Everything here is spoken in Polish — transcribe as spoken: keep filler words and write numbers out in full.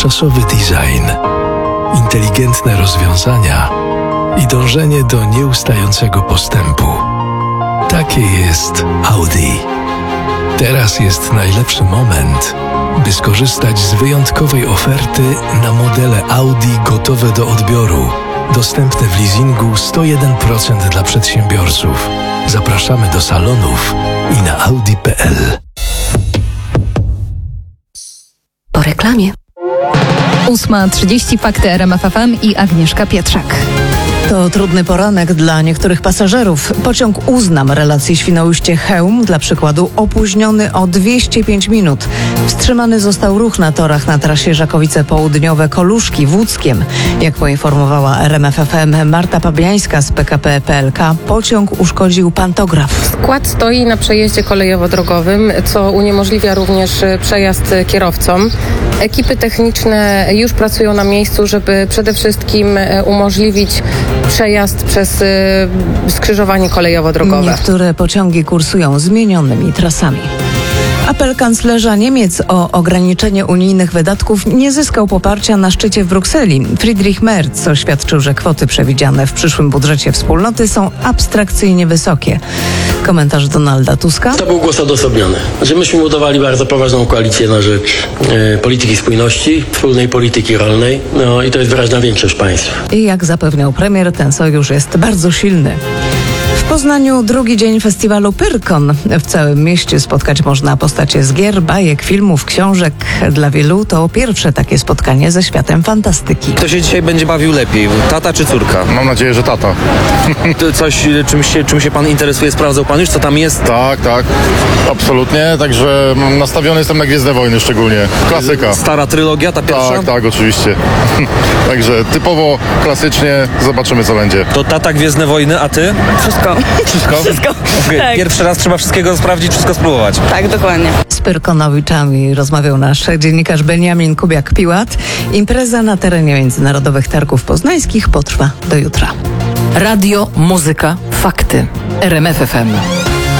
dotychczasowy design, inteligentne rozwiązania i dążenie do nieustającego postępu. Takie jest Audi. Teraz jest najlepszy moment, by skorzystać z wyjątkowej oferty na modele Audi gotowe do odbioru, dostępne w leasingu sto jeden procent dla przedsiębiorców. Zapraszamy do salonów i na audi kropka p l. Po reklamie. ósma trzydzieści, fakty R M F F M i Agnieszka Pietrzak. To trudny poranek dla niektórych pasażerów. Pociąg Uznam relacji Świnoujście-Chełm, dla przykładu, opóźniony o dwieście pięć minut. Wstrzymany został ruch na torach na trasie Żakowice Południowe Koluszki Wódzkiem. Jak poinformowała R M F F M Marta Pabiańska z P K P P L K, pociąg uszkodził pantograf. Skład stoi na przejeździe kolejowo-drogowym, co uniemożliwia również przejazd kierowcom. Ekipy techniczne już pracują na miejscu, żeby przede wszystkim umożliwić przejazd przez y, skrzyżowanie kolejowo-drogowe. Niektóre pociągi kursują zmienionymi trasami. Apel kanclerza Niemiec o ograniczenie unijnych wydatków nie zyskał poparcia na szczycie w Brukseli. Friedrich Merz oświadczył, że kwoty przewidziane w przyszłym budżecie wspólnoty są abstrakcyjnie wysokie. Komentarz Donalda Tuska. To był głos odosobniony. Że myśmy budowali bardzo poważną koalicję na rzecz e, polityki spójności, wspólnej polityki rolnej. No i to jest wyraźna większość państw. I jak zapewniał premier, ten sojusz jest bardzo silny. W Poznaniu drugi dzień festiwalu Pyrkon. W całym mieście spotkać można postacie z gier, bajek, filmów, książek. Dla wielu to pierwsze takie spotkanie ze światem fantastyki. Kto się dzisiaj będzie bawił lepiej? Tata czy córka? Mam nadzieję, że tata. To coś, czym się, czym się pan interesuje? Sprawdzał pan już, co tam jest? Tak, tak. Absolutnie. Także nastawiony jestem na Gwiezdne Wojny szczególnie. Klasyka. Stara trylogia, ta pierwsza? Tak, tak, oczywiście. Także typowo, klasycznie. Zobaczymy, co będzie. To tata Gwiezdne Wojny, a ty? Wszystko. Wszystko? Wszystko. Okay. Tak. Pierwszy raz trzeba wszystkiego sprawdzić, wszystko spróbować. Tak, dokładnie. Z Pyrkonowiczami rozmawiał nasz dziennikarz Beniamin Kubiak-Piłat. Impreza na terenie Międzynarodowych Targów Poznańskich potrwa do jutra. Radio, muzyka, fakty. R M F F M.